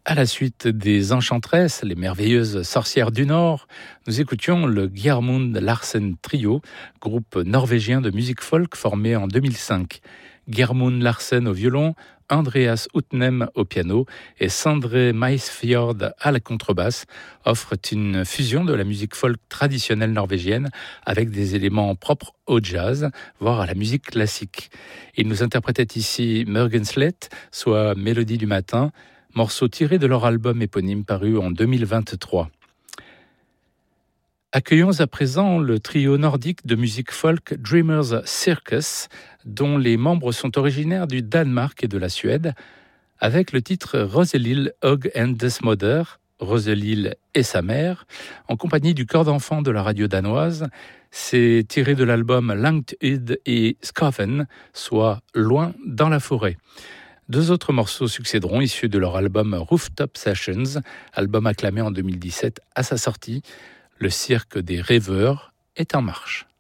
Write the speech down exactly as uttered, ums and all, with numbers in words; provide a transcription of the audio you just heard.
À la suite des Enchantresses, les merveilleuses sorcières du Nord, nous écoutions le Gjermund Larsen Trio, groupe norvégien de musique folk formé en deux mille cinq. Gjermund Larsen au violon, Andreas Utnem au piano et Sandré Maisfjord à la contrebasse offrent une fusion de la musique folk traditionnelle norvégienne avec des éléments propres au jazz, voire à la musique classique. Ils nous interprétaient ici Morgenslet, soit Mélodie du matin, morceau tiré de leur album éponyme paru en deux mille vingt-trois. Accueillons à présent le trio nordique de musique folk Dreamers Circus, dont les membres sont originaires du Danemark et de la Suède, avec le titre Roselil Hog and Desmoder, Roselil et sa mère, en compagnie du chœur d'enfants de la radio danoise. C'est tiré de l'album Langt Ud et Skoven, soit Loin dans la forêt. Deux autres morceaux succéderont, issus de leur album Rooftop Sessions, album acclamé en deux mille dix-sept à sa sortie. Le cirque des rêveurs est en marche.